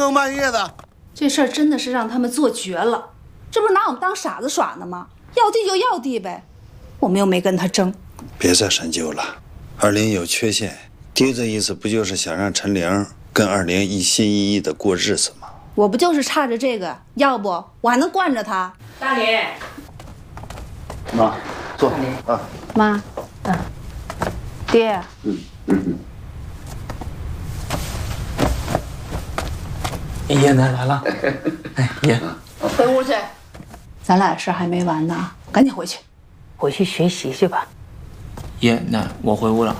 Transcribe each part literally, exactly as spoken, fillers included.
更半夜的。 这事儿真的是让他们做绝了，这不是拿我们当傻子耍呢吗？要地就要地呗，我们又没跟他争。 别再深究了，二玲有缺陷，爹这意思不就是想让陈玲跟二玲一心一意的过日子吗？ 我不就是差着这个，要不我还能惯着他。 大林， 妈，坐啊。 妈，嗯，爹， 嗯嗯嗯。 爷奶来了，哎，爷， 回屋去，咱俩事还没完呢，赶紧回去， 回去学习去吧。 爷奶，我回屋了。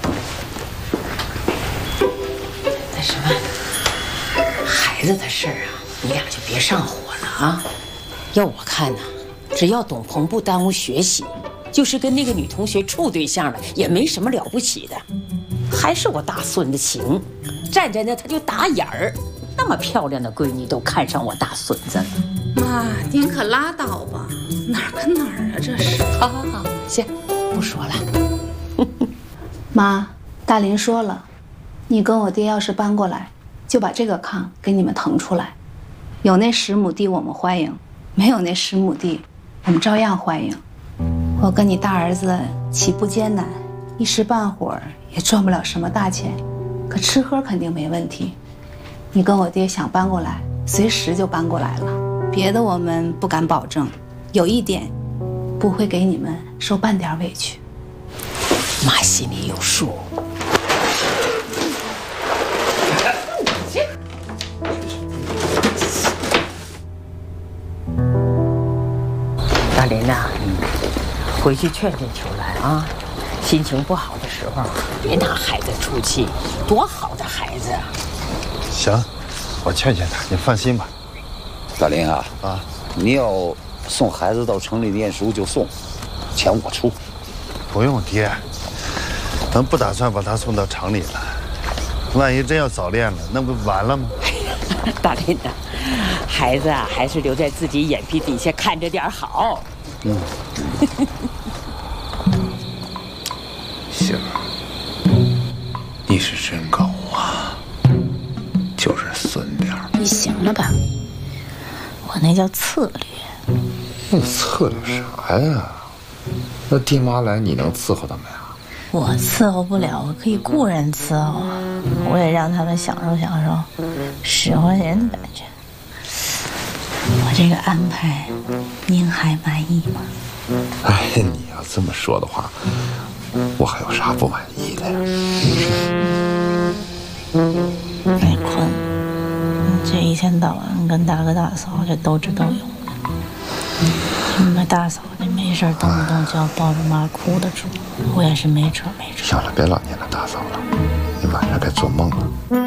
那什么，孩子的事儿啊，你俩就别上火了啊。要我看呢，只要董鹏不耽误学习，就是跟那个女同学处对象了，也没什么了不起的。还是我大孙子行，站在那他就打眼儿。那么漂亮的闺女都看上我大孙子了。 妈，您可拉倒吧，哪儿跟哪儿啊？这是。 好好好，行，不说了。 妈，大林说了，你跟我爹要是搬过来，就把这个炕给你们腾出来。有那十亩地我们欢迎，没有那十亩地，我们照样欢迎。我跟你大儿子起步艰难，一时半会儿也赚不了什么大钱，可吃喝肯定没问题。你跟我爹想搬过来，随时就搬过来了。别的我们不敢保证，有一点，不会给你们受半点委屈。 妈心里有数。大林呐，回去劝劝秋兰啊，心情不好的时候别拿孩子出气，多好的孩子啊！ 行，我劝劝他，你放心吧。 大林啊啊， 你要送孩子到城里念书就送，钱我出。 不用爹，咱不打算把他送到城里了。万一真要早恋了，那不完了吗？ 大林呐，孩子啊，还是留在自己眼皮底下看着点好。 嗯。 杏儿，你是真狗啊！就是损点儿。 你行了吧？我那叫策略。 那策略啥呀？那爹妈来，你能伺候他们呀？ 我伺候不了，我可以雇人伺候啊。我也让他们享受享受使唤人的感觉。我这个安排，您还满意吗？ 哎，你要这么说的话，我还有啥不满意的呀？ 没困，这一天到晚跟大哥大嫂这斗智斗勇的，那大嫂这没事动不动就要抱着妈哭的主，我也是没辙没辙。 行了，别老念那大嫂了，你晚上该做梦了。